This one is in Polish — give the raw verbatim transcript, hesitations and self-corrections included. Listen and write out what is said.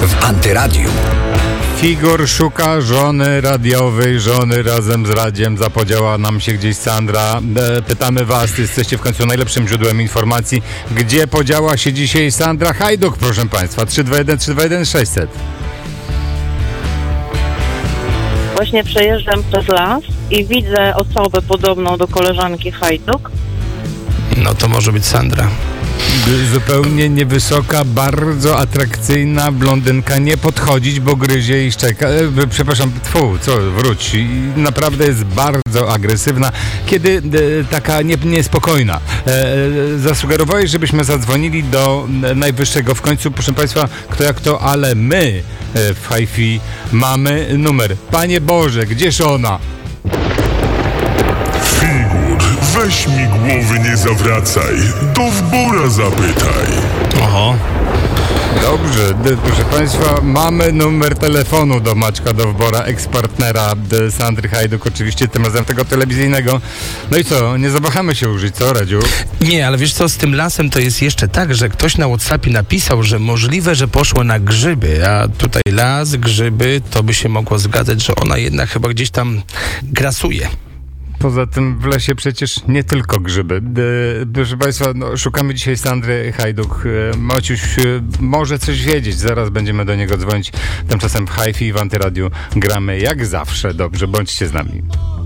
w Antyradiu. Figur szuka żony radiowej, żony razem z radziem. Zapodziała nam się gdzieś Sandra. E, pytamy was, jesteście w końcu najlepszym źródłem informacji. Gdzie podziała się dzisiaj Sandra Hajduk, proszę państwa? trzy dwa jeden trzy dwa jeden sześćset. Właśnie przejeżdżam przez las i widzę osobę podobną do koleżanki Hajduk. No to może być Sandra. Zupełnie niewysoka, bardzo atrakcyjna blondynka. Nie podchodzić, bo gryzie i szczeka. E, przepraszam, tfu, co, wróć. I naprawdę jest bardzo agresywna, kiedy e, taka nie, niespokojna. E, zasugerowałeś, żebyśmy zadzwonili do najwyższego. W końcu, proszę państwa, kto jak to, ale my e, w Hi-Fi mamy numer. Panie Boże, gdzież ona? Figur, weź mi głowy nie zawracaj, Dowbora zapytaj. Oho. Dobrze, d- proszę państwa, mamy numer telefonu do Maćka Dowbora, eks-partnera d- Sandry Hajduk, oczywiście tym razem tego telewizyjnego. No i co, nie zawahamy się użyć, co, Radziu? Nie, ale wiesz co, z tym lasem to jest jeszcze tak, że ktoś na WhatsAppie napisał, że możliwe, że poszło na grzyby, a tutaj las, grzyby, to by się mogło zgadzać, że ona jednak chyba gdzieś tam grasuje. Poza tym w lesie przecież nie tylko grzyby. E, proszę państwa, no, szukamy dzisiaj Sandry Hajduk. E, Maciuś e, może coś wiedzieć, zaraz będziemy do niego dzwonić. Tymczasem w Hi-Fi w Antyradiu gramy jak zawsze. Dobrze, bądźcie z nami.